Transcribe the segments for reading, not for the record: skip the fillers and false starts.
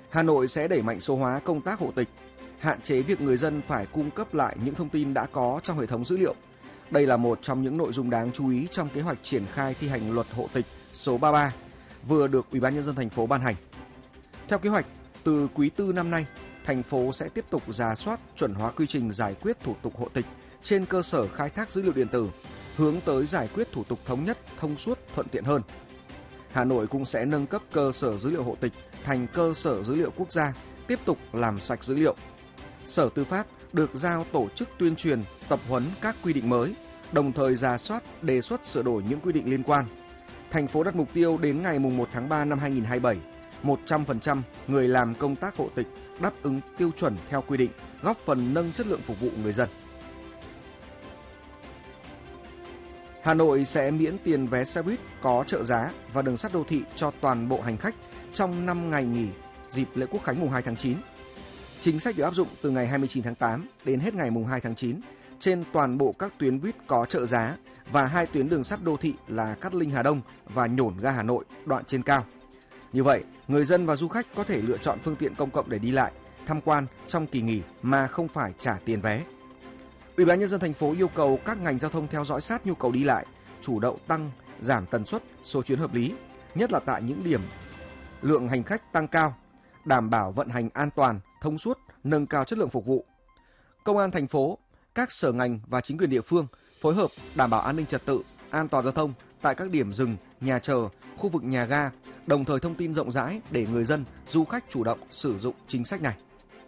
Hà Nội sẽ đẩy mạnh số hóa công tác hộ tịch, hạn chế việc người dân phải cung cấp lại những thông tin đã có trong hệ thống dữ liệu. Đây là một trong những nội dung đáng chú ý trong kế hoạch triển khai thi hành luật hộ tịch số 33 vừa được Ủy ban nhân dân thành phố ban hành. Theo kế hoạch, từ quý 4 năm nay, thành phố sẽ tiếp tục rà soát chuẩn hóa quy trình giải quyết thủ tục hộ tịch trên cơ sở khai thác dữ liệu điện tử, hướng tới giải quyết thủ tục thống nhất, thông suốt, thuận tiện hơn. Hà Nội cũng sẽ nâng cấp cơ sở dữ liệu hộ tịch thành cơ sở dữ liệu quốc gia, tiếp tục làm sạch dữ liệu. Sở Tư pháp được giao tổ chức tuyên truyền, tập huấn các quy định mới, đồng thời rà soát, đề xuất sửa đổi những quy định liên quan. Thành phố đặt mục tiêu đến ngày 1 tháng 3 năm 2027, 100% người làm công tác hộ tịch đáp ứng tiêu chuẩn theo quy định, góp phần nâng chất lượng phục vụ người dân. Hà Nội sẽ miễn tiền vé xe buýt có trợ giá và đường sắt đô thị cho toàn bộ hành khách trong 5 ngày nghỉ dịp lễ Quốc khánh mùng 2 tháng 9. Chính sách được áp dụng từ ngày 29 tháng 8 đến hết ngày mùng 2 tháng 9 trên toàn bộ các tuyến buýt có trợ giá và 2 tuyến đường sắt đô thị là Cát Linh Hà Đông và Nhổn ga Hà Nội đoạn trên cao. Như vậy, người dân và du khách có thể lựa chọn phương tiện công cộng để đi lại, tham quan trong kỳ nghỉ mà không phải trả tiền vé. Ủy ban nhân dân thành phố yêu cầu các ngành giao thông theo dõi sát nhu cầu đi lại, chủ động tăng, giảm tần suất, số chuyến hợp lý, nhất là tại những điểm lượng hành khách tăng cao, đảm bảo vận hành an toàn, thông suốt, nâng cao chất lượng phục vụ. Công an thành phố, các sở ngành và chính quyền địa phương phối hợp đảm bảo an ninh trật tự, an toàn giao thông tại các điểm dừng, nhà chờ, khu vực nhà ga, đồng thời thông tin rộng rãi để người dân, du khách chủ động sử dụng chính sách này.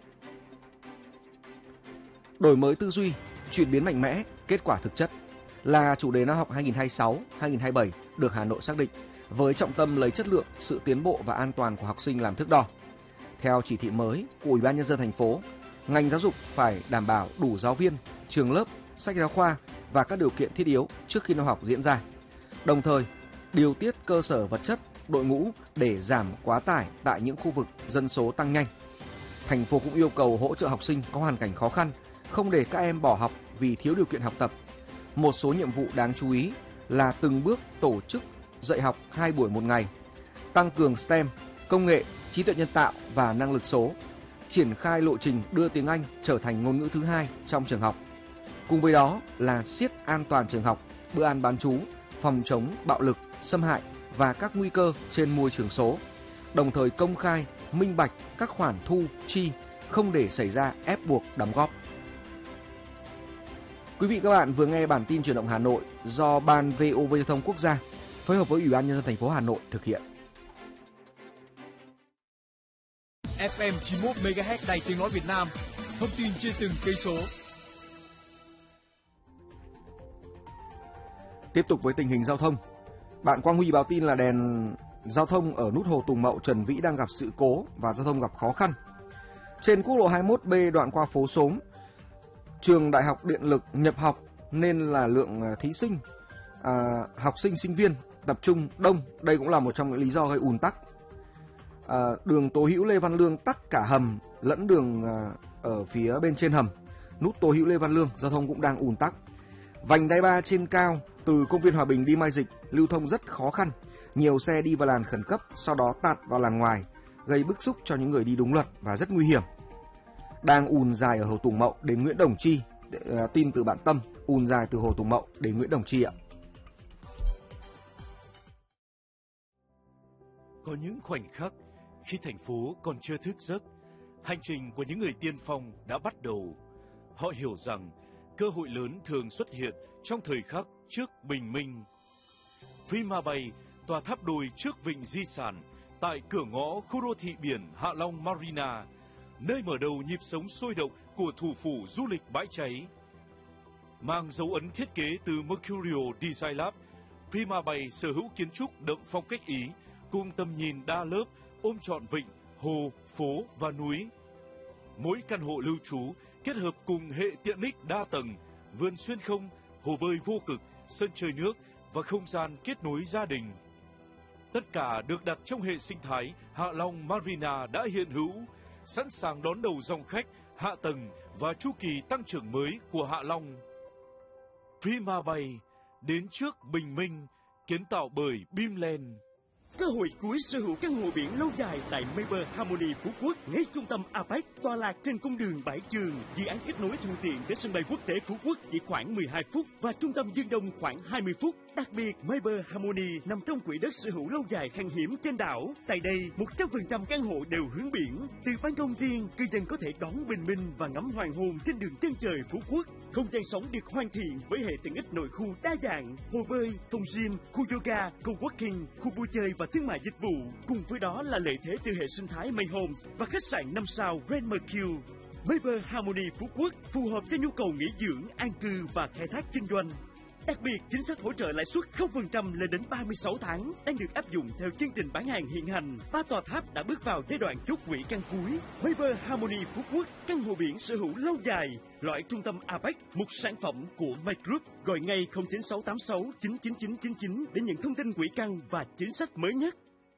Đổi mới tư duy, chuyển biến mạnh mẽ, kết quả thực chất là chủ đề năm học 2026-2027 được Hà Nội xác định, với trọng tâm lấy chất lượng, sự tiến bộ và an toàn của học sinh làm thước đo. Theo chỉ thị mới của Ủy ban nhân dân thành phố, ngành giáo dục phải đảm bảo đủ giáo viên, trường lớp, sách giáo khoa và các điều kiện thiết yếu trước khi năm học diễn ra. Đồng thời, điều tiết cơ sở vật chất, đội ngũ để giảm quá tải tại những khu vực dân số tăng nhanh. Thành phố cũng yêu cầu hỗ trợ học sinh có hoàn cảnh khó khăn, không để các em bỏ học vì thiếu điều kiện học tập. Một số nhiệm vụ đáng chú ý là từng bước tổ chức dạy học 2 buổi một ngày, tăng cường STEM, công nghệ, trí tuệ nhân tạo và năng lực số, triển khai lộ trình đưa tiếng Anh trở thành ngôn ngữ thứ hai trong trường học. Cùng với đó là siết an toàn trường học, bữa ăn bán trú, phòng chống bạo lực, xâm hại và các nguy cơ trên môi trường số, đồng thời công khai, minh bạch các khoản thu, chi, không để xảy ra ép buộc đóng góp. Quý vị các bạn vừa nghe bản tin chuyển động Hà Nội do Ban VOV Giao thông Quốc gia phối hợp với Ủy ban nhân dân thành phố Hà Nội thực hiện. FM 91 MHz Đài Tiếng nói Việt Nam, thông tin trên từng cây số. Tiếp tục với tình hình giao thông. Bạn Quang Huy báo tin là đèn giao thông ở nút Hồ Tùng Mậu Trần Vĩ đang gặp sự cố và giao thông gặp khó khăn. Trên quốc lộ 21B đoạn qua phố Xóm, trường Đại học Điện lực nhập học nên là lượng thí sinh, học sinh, sinh viên tập trung đông. Đây cũng là một trong những lý do gây ùn tắc. Đường Tố Hữu Lê Văn Lương tắc cả hầm lẫn đường ở phía bên trên hầm. Nút Tố Hữu Lê Văn Lương giao thông cũng đang ùn tắc. Vành đai 3 trên cao từ công viên Hòa Bình đi Mai Dịch lưu thông rất khó khăn. Nhiều xe đi vào làn khẩn cấp, sau đó tạt vào làn ngoài, gây bức xúc cho những người đi đúng luật và rất nguy hiểm. Đang ùn dài ở Hồ Tùng Mậu đến Nguyễn Đồng Chi. Tin từ bạn Tâm, ùn dài từ Hồ Tùng Mậu đến Nguyễn Đồng Chi ạ. Có những khoảnh khắc khi thành phố còn chưa thức giấc, hành trình của những người tiên phong đã bắt đầu. Họ hiểu rằng cơ hội lớn thường xuất hiện trong thời khắc trước bình minh. Prima Bay, tòa tháp đôi trước vịnh di sản, tại cửa ngõ khu đô thị biển Hạ Long Marina, nơi mở đầu nhịp sống sôi động của thủ phủ du lịch bãi cháy. Mang dấu ấn thiết kế từ Mercurio Design Lab, Prima Bay sở hữu kiến trúc đậm phong cách Ý, cùng tầm nhìn đa lớp ôm trọn vịnh, hồ, phố và núi. Mỗi căn hộ lưu trú kết hợp cùng hệ tiện ích đa tầng, vườn xuyên không, hồ bơi vô cực, sân chơi nước và không gian kết nối gia đình. Tất cả được đặt trong hệ sinh thái Hạ Long Marina đã hiện hữu, sẵn sàng đón đầu dòng khách, hạ tầng và chu kỳ tăng trưởng mới của Hạ Long. Prima Bay, đến trước bình minh, kiến tạo bởi Bimland. cơ hội cuối sở hữu căn hộ biển lâu dài tại Mayber Harmony Phú Quốc, ngay trung tâm APEC, tọa lạc trên cung đường Bãi Trường. Dự án kết nối thuận tiện tới sân bay quốc tế Phú Quốc chỉ khoảng 12 phút và trung tâm Dương Đông khoảng 20 phút. Đặc biệt, Mayber Harmony nằm trong quỹ đất sở hữu lâu dài khan hiếm trên đảo. Tại đây, 100% căn hộ đều hướng biển. Từ ban công riêng, cư dân có thể đón bình minh và ngắm hoàng hôn trên đường chân trời Phú Quốc. Không gian sống được hoàn thiện với hệ tiện ích nội khu đa dạng, hồ bơi, phòng gym, khu yoga, co-working, khu vui chơi và thương mại dịch vụ. Cùng với đó là lợi thế từ hệ sinh thái May Homes và khách sạn 5 sao Grand Mercure. Mayber Harmony Phú Quốc phù hợp cho nhu cầu nghỉ dưỡng, an cư và khai thác kinh doanh. Đặc biệt, chính sách hỗ trợ lãi suất 0% lên đến 36 tháng đang được áp dụng theo chương trình bán hàng hiện hành. 3 tòa tháp đã bước vào giai đoạn chốt quỹ căn cuối. Mayber Harmony Phú Quốc, căn hộ biển sở hữu lâu dài, loại trung tâm APEC, một sản phẩm của My Group. Gọi ngay 09686 99999 để nhận thông tin quỹ căn và chính sách mới nhất.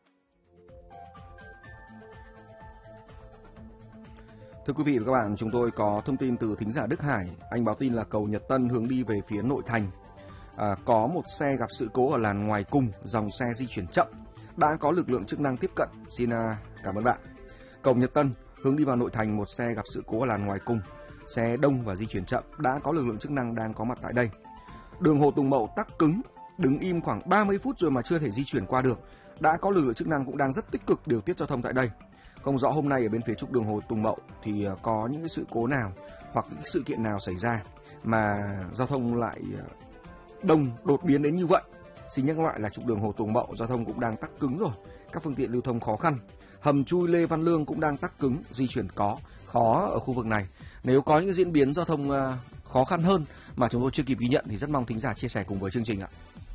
Thưa quý vị và các bạn, chúng tôi có thông tin từ thính giả Đức Hải. Anh báo tin là cầu Nhật Tân hướng đi về phía nội thành. Có một xe gặp sự cố ở làn ngoài cùng, dòng xe di chuyển chậm. Đã có lực lượng chức năng tiếp cận. Xin cảm ơn bạn. Cầu Nhật Tân hướng đi vào nội thành, một xe gặp sự cố ở làn ngoài cùng. Xe đông và di chuyển chậm. Đã có lực lượng chức năng đang có mặt tại đây. Đường Hồ Tùng Mậu tắc cứng, đứng im khoảng 30 phút rồi mà chưa thể di chuyển qua được. Đã có lực lượng chức năng cũng đang rất tích cực điều tiết giao thông tại đây. Không rõ hôm nay ở bên phía trục đường Hồ Tùng Mậu thì có những cái sự cố nào hoặc những sự kiện nào xảy ra mà giao thông lại đông đột biến đến như vậy. Xin nhắc lại là trục đường Hồ Tùng Mậu giao thông cũng đang tắc cứng rồi, các phương tiện lưu thông khó khăn. Hầm chui Lê Văn Lương cũng đang tắc cứng, di chuyển khó ở khu vực này. Nếu có những diễn biến giao thông khó khăn hơn mà chúng tôi chưa kịp ghi nhận thì rất mong thính giả chia sẻ cùng với chương trình ạ.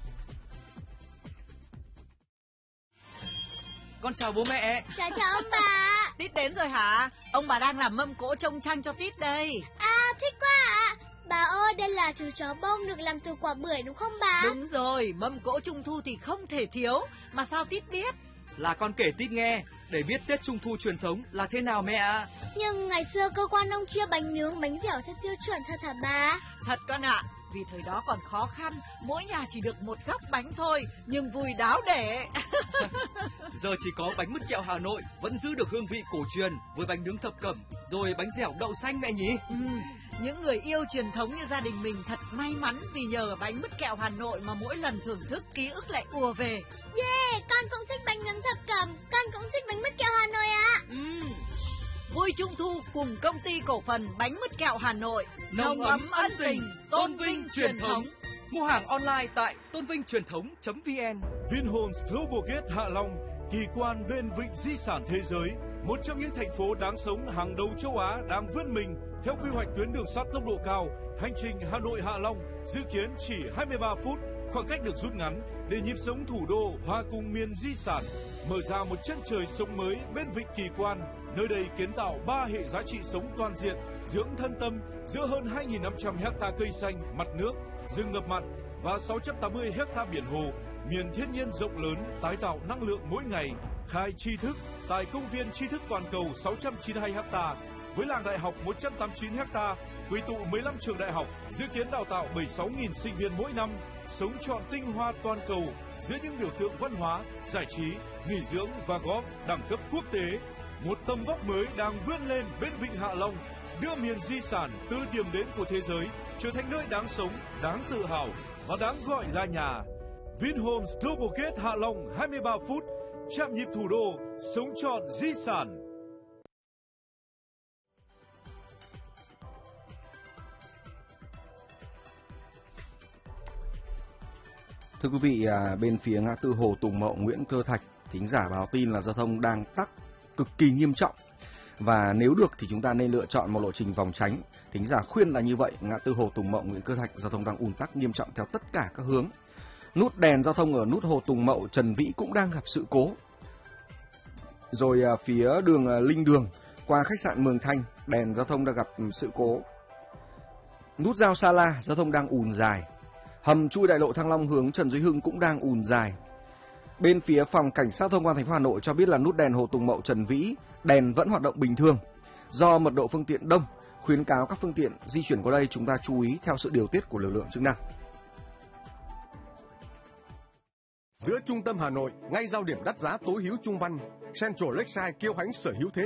Con chào bố mẹ. Chào ông bà. Tít đến rồi hả? Ông bà đang làm mâm cỗ trông tranh cho Tít đây. À, thích quá ạ. Bà ơi, đây là chú chó bông được làm từ quả bưởi đúng không bà? Đúng rồi, mâm cỗ Trung Thu thì không thể thiếu. Mà sao Tít biết? Là con kể Tít nghe, để biết Tết Trung Thu truyền thống là thế nào mẹ ạ. Nhưng ngày xưa cơ quan ông chia bánh nướng, bánh dẻo theo tiêu chuẩn thật hả bà? Thật con ạ. Vì thời đó còn khó khăn, mỗi nhà chỉ được một góc bánh thôi, nhưng vui đáo để. Giờ chỉ có bánh mứt kẹo Hà Nội vẫn giữ được hương vị cổ truyền với bánh nướng thập cẩm, rồi bánh dẻo đậu xanh mẹ nhỉ? Những người yêu truyền thống như gia đình mình thật may mắn vì nhờ bánh mứt kẹo Hà Nội mà mỗi lần thưởng thức ký ức lại ùa về. Yeah, con cũng thích bánh nướng thập cẩm, con cũng thích bánh mứt kẹo Hà Nội ạ. Vui Trung Thu cùng công ty cổ phần bánh mứt kẹo Hà Nội. Nồng ấm ân tình, tôn vinh truyền thống. Mua hàng online tại tôn-vinh-truyền-thống.vn. Vinhomes Global Gate Hạ Long, kỳ quan bên vịnh di sản thế giới, một trong những thành phố đáng sống hàng đầu châu Á đang vươn mình theo quy hoạch tuyến đường sắt tốc độ cao. Hành trình Hà Nội Hạ Long dự kiến chỉ 23 phút, khoảng cách được rút ngắn để nhịp sống thủ đô hòa cùng miền di sản, mở ra một chân trời sống mới bên vịnh kỳ quan. Nơi đây kiến tạo 3 hệ giá trị sống toàn diện, dưỡng thân tâm giữa hơn 2.500 hecta cây xanh, mặt nước, rừng ngập mặn và 680 hecta biển hồ, miền thiên nhiên rộng lớn, tái tạo năng lượng mỗi ngày. Khai tri thức tại công viên tri thức toàn cầu 692 hecta với làng đại học 189 hecta, quy tụ 15 trường đại học, dự kiến đào tạo 76.000 sinh viên mỗi năm, sống trọn tinh hoa toàn cầu giữa những biểu tượng văn hóa, giải trí, nghỉ dưỡng và golf đẳng cấp quốc tế. Một tầm vóc mới đang vươn lên bên vịnh Hạ Long, đưa miền di sản từ điểm đến của thế giới trở thành nơi đáng sống, đáng tự hào và đáng gọi là nhà. Vinhomes Global Gate Hạ Long 23 phút, chạm nhịp thủ đô, sống trọn di sản. Thưa quý vị, bên phía ngã tư Hồ Tùng Mậu, Nguyễn Cơ Thạch, thính giả báo tin là giao thông đang tắc cực kỳ nghiêm trọng. Và nếu được thì chúng ta nên lựa chọn một lộ trình vòng tránh. Thính giả khuyên là như vậy, ngã tư Hồ Tùng Mậu, Nguyễn Cơ Thạch, giao thông đang ùn tắc nghiêm trọng theo tất cả các hướng. Nút đèn giao thông ở nút Hồ Tùng Mậu, Trần Vĩ cũng đang gặp sự cố. Rồi phía đường Linh Đường qua khách sạn Mường Thanh, đèn giao thông đang gặp sự cố. Nút giao Sa La, giao thông đang ùn dài. Hầm chui đại lộ Thăng Long hướng Trần Duy Hưng cũng đang ùn dài. Bên phía phòng cảnh sát thông quan thành phố Hà Nội cho biết là nút đèn Hồ Tùng Mậu, Trần Vĩ, đèn vẫn hoạt động bình thường. Do mật độ phương tiện đông, khuyến cáo các phương tiện di chuyển qua đây chúng ta chú ý theo sự điều tiết của lực lượng chức năng. Giữa trung tâm Hà Nội, ngay giao điểm đắt giá tối hữu Trung Văn, Central Lakeside kiêu hãnh sở hữu thế